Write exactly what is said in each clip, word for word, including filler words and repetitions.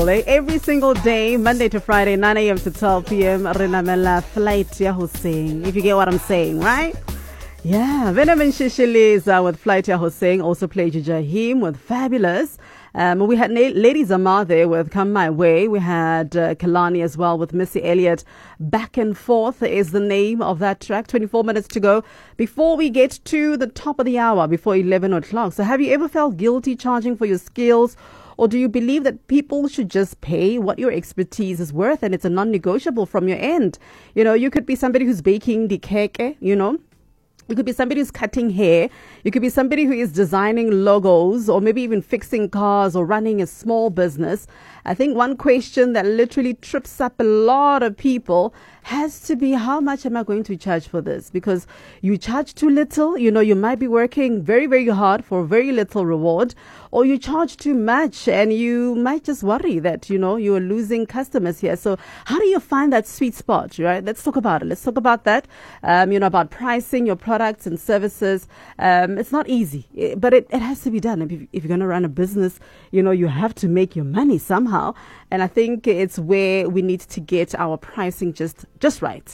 Every single day, Monday to Friday, nine a.m. to twelve p.m. Renamela flight ya Hussein. If you get what I'm saying, right? Yeah, Venom and Shishiliza with Flight Ya Hussein, also played Jahim with Fabulous. Um, we had Na- Lady Zamar there with Come My Way. We had uh, Kalani as well with Missy Elliott. Back and Forth is the name of that track. twenty-four minutes to go before we get to the top of the hour, before eleven o'clock. So have you ever felt guilty charging for your skills? Or do you believe that people should just pay what your expertise is worth and it's a non-negotiable from your end? You know, you could be somebody who's baking the cake, you know. You could be somebody who's cutting hair. You could be somebody who is designing logos or maybe even fixing cars or running a small business. I think one question that literally trips up a lot of people has to be, how much am I going to charge for this? Because you charge too little, you know, you might be working very, very hard for very little reward, or you charge too much and you might just worry that, you know, you are losing customers here. So how do you find that sweet spot, right? Let's talk about it. Let's talk about that, um, you know, about pricing your products and services. Um, it's not easy, but it, it has to be done. If, you, if you're going to run a business, you know, you have to make your money somehow. And I think it's where we need to get our pricing just just right.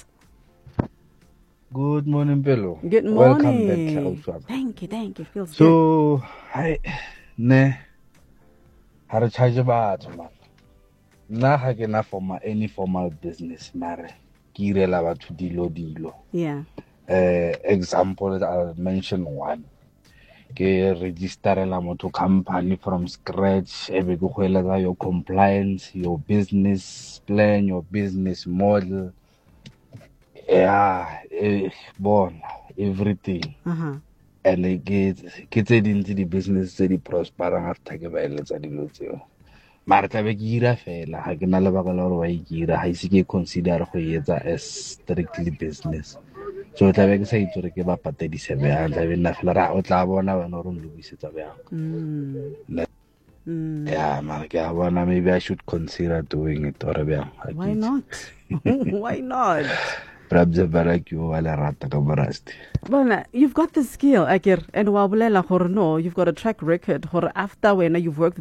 Good morning, Bello. Good morning. Welcome back. Thank you, thank you. Feels so, I ne har charge batho man. Nna ha ke na formal any formal business mare. Ke irela batho dilo dilo. Yeah. Uh, example, I'll mention one. Ke registerela motho company from scratch, ebe go hwela your compliance, your business plan, your business model. Yeah, eh, bon, everything. Uh-huh. And it gets gets it into the business tse di prosperang after ke ba eletsa dilo tseo. Mara tla be ke ira fela ha ke na le baka la gore wa ikira, ha ise ke consider go etsa as strictly business. So tla be ke sa itse re ke ba patedise bjang, tla be nna fela ra o tla bona wena gore o nlokisetsa bjang. Mm. Mm. Yeah, mara ke a bona maybe I should consider doing it or bjang. Why not? Why not? Perhaps a barak you wala rata ka barasti. Well, you've got the skill, Akir, and wabulela gore no, you've got a track record. Gore after when you've worked